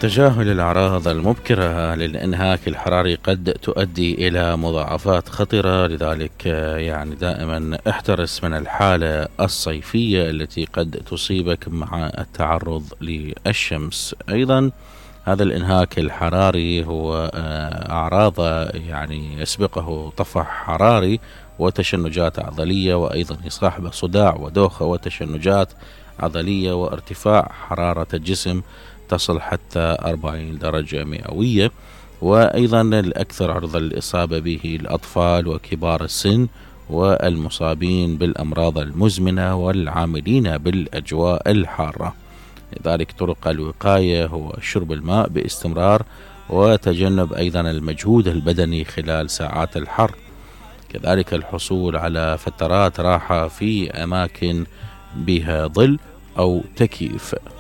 تجاهل الأعراض المبكرة للإنهاك الحراري قد تؤدي إلى مضاعفات خطرة، لذلك يعني دائما احترس من الحالة الصيفية التي قد تصيبك مع التعرض للشمس. أيضا هذا الإنهاك الحراري هو أعراضه يعني يسبقه طفح حراري وتشنجات عضلية، وأيضا يصاحبه صداع ودوخة وتشنجات عضلية وارتفاع حرارة الجسم تصل حتى 40 درجة مئوية. وأيضا الأكثر عرضة للإصابة به الأطفال وكبار السن والمصابين بالأمراض المزمنة والعاملين بالأجواء الحارة. لذلك طرق الوقاية هو شرب الماء باستمرار، وتجنب أيضا المجهود البدني خلال ساعات الحر، كذلك الحصول على فترات راحة في أماكن بها ظل أو تكييف.